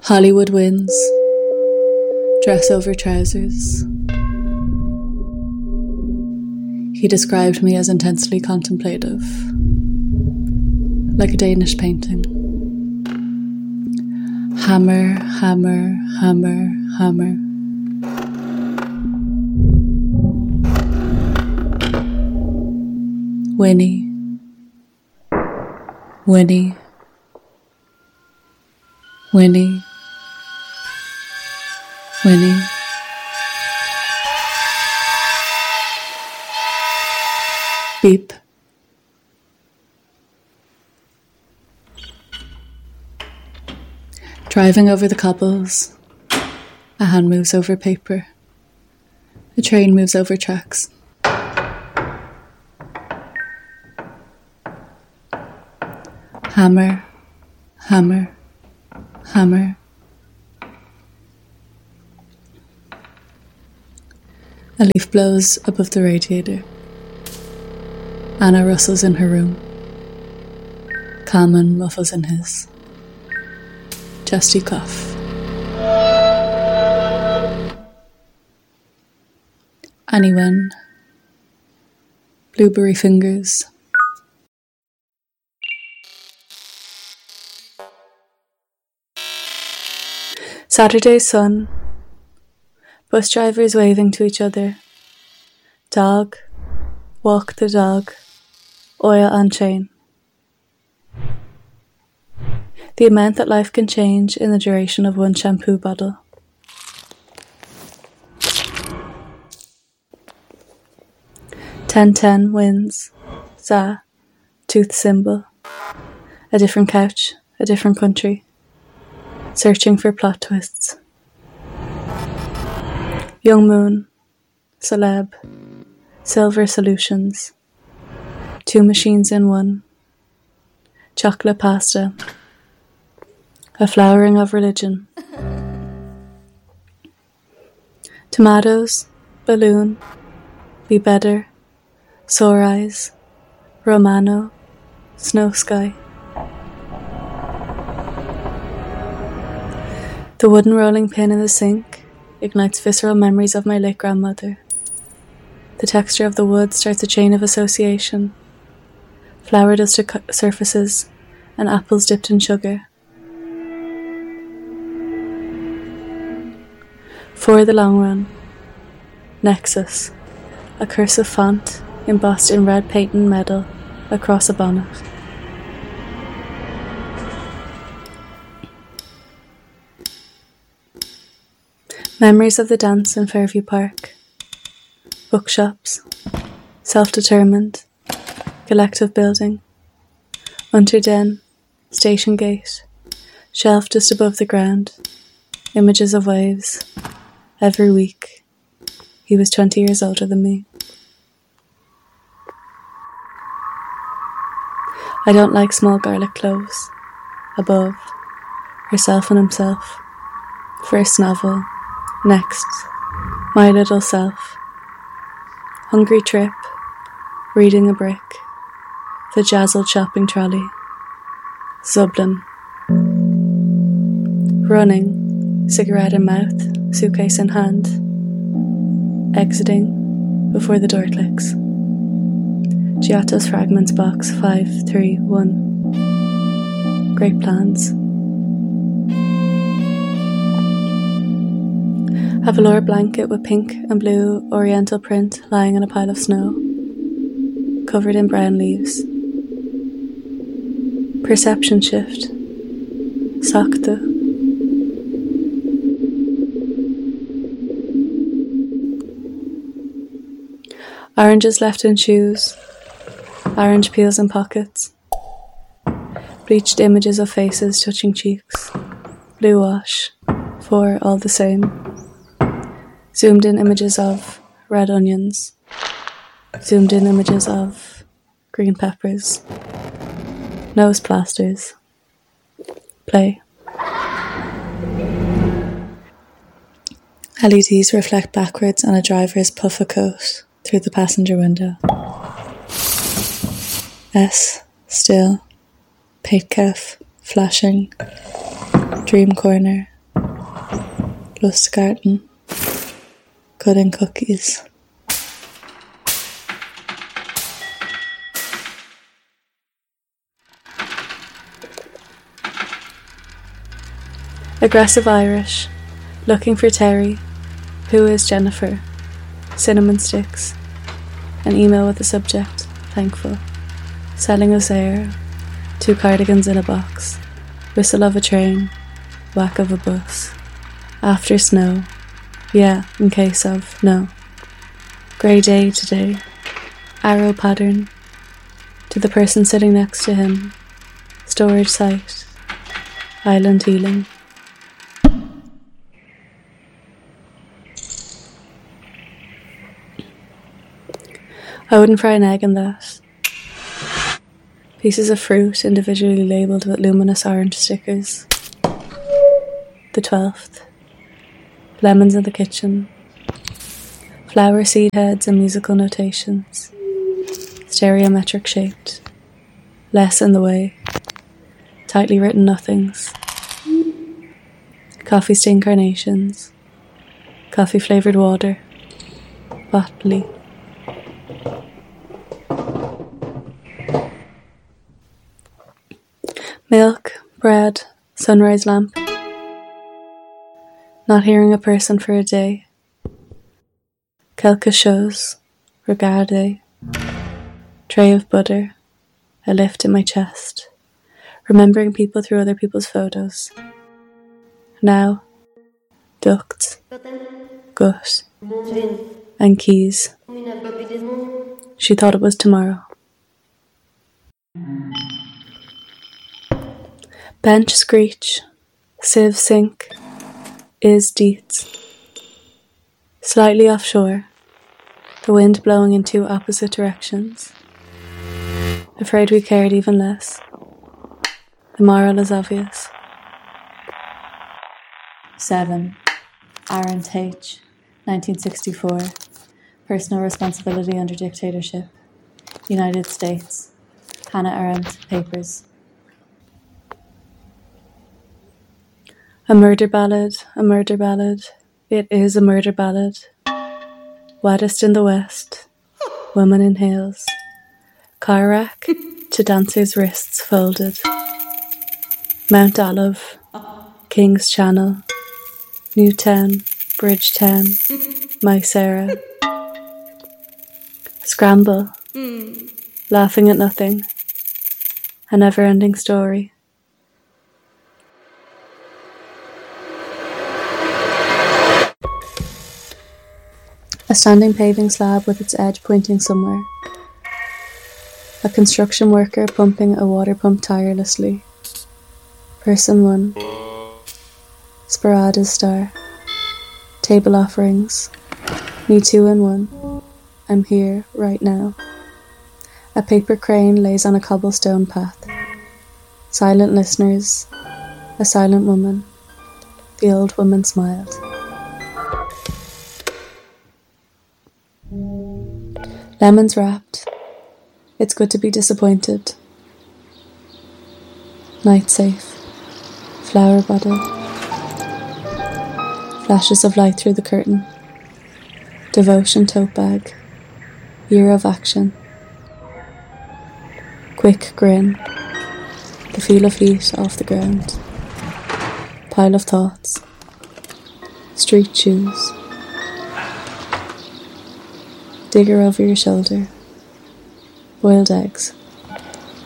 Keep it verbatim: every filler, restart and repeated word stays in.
Hollywood wins. Dress over trousers. He described me as intensely contemplative, like a Danish painting. Hammer, hammer, hammer, hammer. Winnie, Winnie, Winnie, Winnie. Beep. Driving over the cobbles, a hand moves over paper. A train moves over tracks. Hammer, hammer, hammer. A leaf blows above the radiator. Anna rustles in her room. Kalman muffles in his. Chesty cough. Annie Wen. Blueberry fingers. Saturday sun. Bus drivers waving to each other. Dog. Walk the dog. Oil on chain. The amount that life can change in the duration of one shampoo bottle. ten ten wins. Za. Tooth symbol. A different couch. A different country. Searching for plot twists. Young Moon. Celeb. Silver Solutions. Two machines in one. Chocolate pasta. A flowering of religion. Tomatoes. Balloon. Be better. Sore eyes. Romano. Snow sky. The wooden rolling pin in the sink ignites visceral memories of my late grandmother. The texture of the wood starts a chain of association. Flour dusted surfaces and apples dipped in sugar. For the long run. Nexus. A cursive font embossed in red patent metal across a bonnet. Memories of the dance in Fairview Park. Bookshops. Self-determined. Collective building. Unterden. Station gate. Shelf just above the ground. Images of waves. Every week. He was twenty years older than me. I don't like small garlic cloves. Above. Herself and himself. First novel. Next. My little self. Hungry trip. Reading a brick. The jazzled shopping trolley. Zublin. Running. Cigarette in mouth. Suitcase in hand. Exiting. Before the door clicks. Giotto's Fragments box five three one. Great plans. A velour blanket with pink and blue oriental print lying on a pile of snow, covered in brown leaves. Perception shift. Sakta. Oranges left in shoes. Orange peels in pockets. Bleached images of faces touching cheeks. Blue wash. For all the same. Zoomed in images of red onions. Zoomed in images of green peppers. Nose plasters. Play. L E Ds reflect backwards on a driver's puffer coat through the passenger window. S. Still. Pate Calf. Flashing. Dream Corner. Lustgarten. Cutting cookies. Aggressive Irish. Looking for Terry. Who is Jennifer? Cinnamon sticks. An email with the subject, thankful. Selling us air. Two cardigans in a box. Whistle of a train. Whack of a bus. After snow. Yeah, in case of, no. Grey day today. Arrow pattern. To the person sitting next to him. Storage site. Island healing. I wouldn't fry an egg in that. Pieces of fruit individually labelled with luminous orange stickers. The twelfth. Lemons in the kitchen. Flower seed heads and musical notations. Stereometric shaped. Less in the way. Tightly written nothings. Coffee stain carnations. Coffee flavoured water. Botley. Milk, bread, sunrise lamp. Not hearing a person for a day. Quelque chose, regarde. Tray of butter, a lift in my chest. Remembering people through other people's photos. Now, duct, gut, and keys. She thought it was tomorrow. Bench screech, sieve sink, is deets. Slightly offshore, the wind blowing in two opposite directions. Afraid we cared even less. The moral is obvious. seven. Arendt H. nineteen sixty-four. Personal Responsibility Under Dictatorship. United States. Hannah Arendt Papers. A murder ballad, a murder ballad. It is a murder ballad. Waddest in the West. Woman in heels. Car rack to dancer's wrists folded. Mount Olive. King's Channel. Newtown. Bridgetown. My Sarah. Scramble. Laughing at nothing. A never-ending story. A standing paving slab with its edge pointing somewhere. A construction worker pumping a water pump tirelessly. Person one. Sporada's star. Table offerings. Me two in one. I'm here, right now. A paper crane lays on a cobblestone path. Silent listeners. A silent woman. The old woman smiled. Lemons wrapped. It's good to be disappointed. Night safe. Flower bottle. Flashes of light through the curtain. Devotion tote bag. Year of action. Quick grin. The feel of heat off the ground. Pile of thoughts. Street shoes. Digger over your shoulder. Boiled eggs.